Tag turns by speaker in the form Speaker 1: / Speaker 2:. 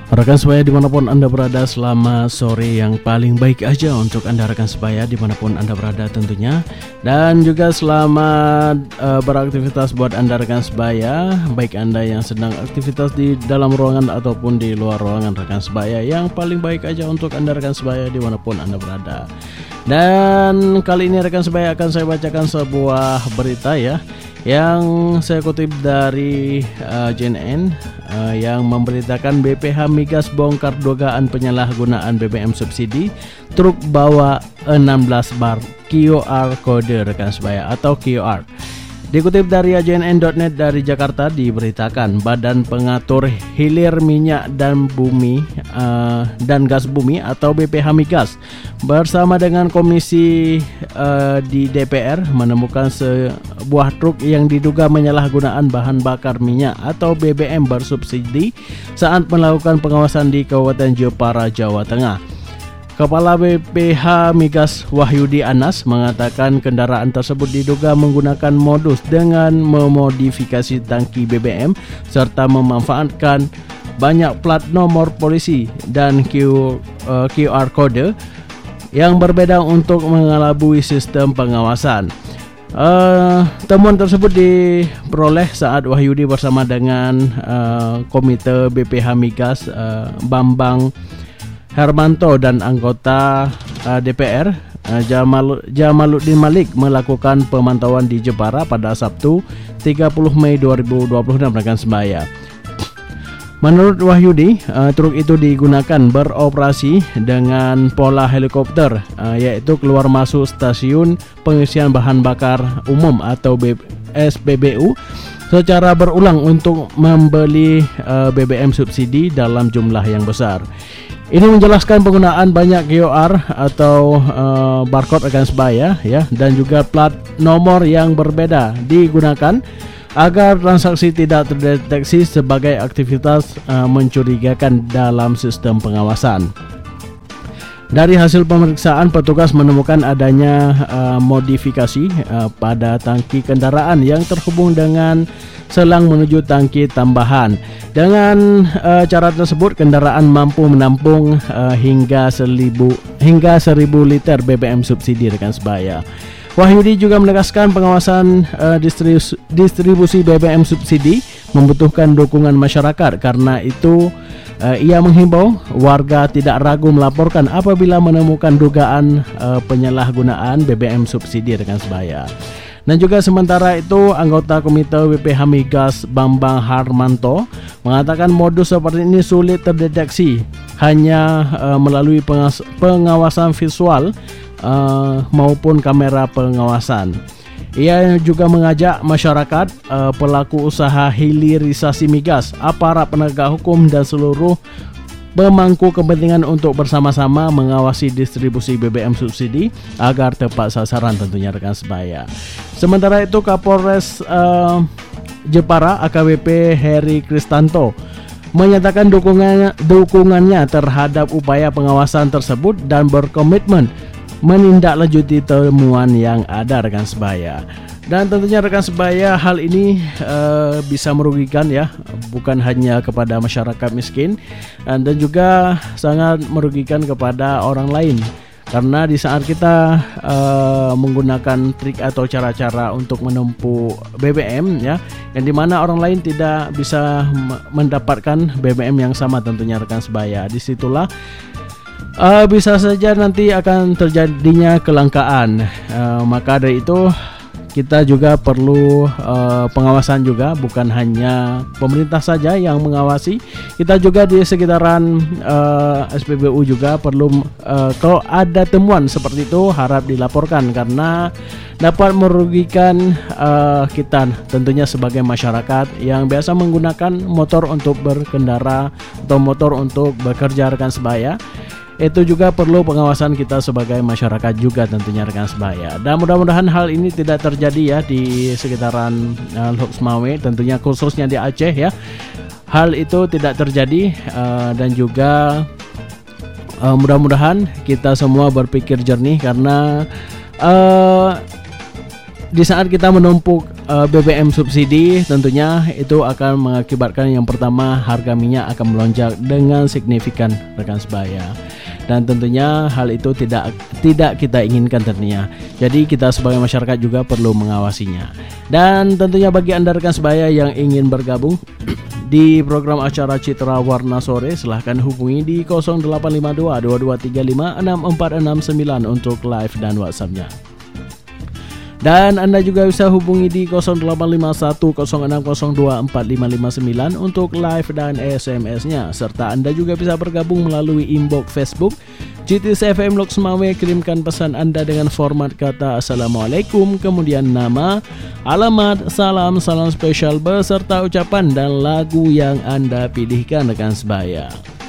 Speaker 1: Rekan sebaya dimanapun Anda berada, selamat sore yang paling baik aja untuk Anda rekan sebaya dimanapun Anda berada tentunya. Dan juga selamat beraktivitas buat Anda rekan sebaya, baik Anda yang sedang aktivitas di dalam ruangan ataupun di luar ruangan rekan sebaya. Yang paling baik aja untuk Anda rekan sebaya dimanapun Anda berada. Dan kali ini rekan sebaya akan saya bacakan sebuah berita ya, yang saya kutip dari JNN yang memberitakan BPH Migas bongkar dugaan penyalahgunaan BBM subsidi, truk bawa 16 bar QR kode rekan sebaya atau QR. Dikutip dari JNN.net dari Jakarta, diberitakan Badan Pengatur Hilir Minyak dan Bumi dan Gas Bumi atau BPH Migas bersama dengan komisi di DPR menemukan sebuah truk yang diduga menyalahgunaan bahan bakar minyak atau BBM bersubsidi saat melakukan pengawasan di Kabupaten Jepara, Jawa Tengah. Kepala BPH Migas Wahyudi Anas mengatakan kendaraan tersebut diduga menggunakan modus dengan memodifikasi tangki BBM serta memanfaatkan banyak plat nomor polisi dan QR kode yang berbeda untuk mengelabui sistem pengawasan. Temuan tersebut diperoleh saat Wahyudi bersama dengan Komite BPH Migas Bambang Hermanto dan anggota DPR Jamaluddin Malik melakukan pemantauan di Jepara pada Sabtu 30 Mei 2026 rekan sebaya. Menurut Wahyudi, truk itu digunakan beroperasi dengan pola helikopter, yaitu keluar masuk stasiun pengisian bahan bakar umum atau SPBU secara berulang untuk membeli BBM subsidi dalam jumlah yang besar. Ini menjelaskan penggunaan banyak QR atau barcode rekan sebaya ya, dan juga plat nomor yang berbeda digunakan agar transaksi tidak terdeteksi sebagai aktivitas mencurigakan dalam sistem pengawasan. Dari hasil pemeriksaan, petugas menemukan adanya modifikasi pada tangki kendaraan yang terhubung dengan selang menuju tangki tambahan. Dengan cara tersebut, kendaraan mampu menampung hingga 1.000 liter BBM subsidi rekan sebaya. Wahyudi juga menegaskan pengawasan distribusi BBM subsidi membutuhkan dukungan masyarakat. Karena itu ia menghimbau warga tidak ragu melaporkan apabila menemukan dugaan penyalahgunaan BBM subsidi rekan sebaya. Dan juga sementara itu, anggota Komite BPH Migas Bambang Hermanto mengatakan modus seperti ini sulit terdeteksi hanya melalui pengawasan visual maupun kamera pengawasan. Ia juga mengajak masyarakat, pelaku usaha hilirisasi migas, aparat penegak hukum dan seluruh pemangku kepentingan untuk bersama-sama mengawasi distribusi BBM subsidi agar tepat sasaran tentunya rekan sebaya. Sementara itu, Kapolres Jepara AKBP Heri Kristanto menyatakan dukungannya terhadap upaya pengawasan tersebut dan berkomitmen menindaklanjuti temuan yang ada rekan sebaya. Dan tentunya rekan sebaya, hal ini bisa merugikan ya, bukan hanya kepada masyarakat miskin dan juga sangat merugikan kepada orang lain. Karena di saat kita menggunakan trik atau cara-cara untuk menempuh BBM ya, yang dimana orang lain tidak bisa mendapatkan BBM yang sama tentunya rekan sebaya, disitulah bisa saja nanti akan terjadinya kelangkaan. Maka dari itu kita juga perlu pengawasan juga, bukan hanya pemerintah saja yang mengawasi, kita juga di sekitaran SPBU juga perlu kalau ada temuan seperti itu harap dilaporkan karena dapat merugikan kita tentunya sebagai masyarakat yang biasa menggunakan motor untuk berkendara atau motor untuk bekerja rekan sebaya. Itu juga perlu pengawasan kita sebagai masyarakat juga tentunya rekan sebaya. Dan mudah-mudahan hal ini tidak terjadi ya di sekitaran Loksmawe, tentunya khususnya di Aceh ya. Hal itu tidak terjadi dan juga mudah-mudahan kita semua berpikir jernih karena di saat kita menumpuk BBM subsidi, tentunya itu akan mengakibatkan yang pertama harga minyak akan melonjak dengan signifikan rekan sebaya. Dan tentunya hal itu tidak kita inginkan tentunya. Jadi kita sebagai masyarakat juga perlu mengawasinya. Dan tentunya bagi Anda rekan sebaya yang ingin bergabung di program acara Citra Warna Sore, silahkan hubungi di 0852 2235 6469 untuk live dan WhatsApp-nya. Dan Anda juga bisa hubungi di 0851 0602 4559 untuk live dan SMS-nya. Serta Anda juga bisa bergabung melalui inbox Facebook GTC FM Lok Semawe. Kirimkan pesan Anda dengan format kata Assalamualaikum, kemudian nama, alamat, salam spesial beserta ucapan dan lagu yang Anda pilihkan rekan sebaya.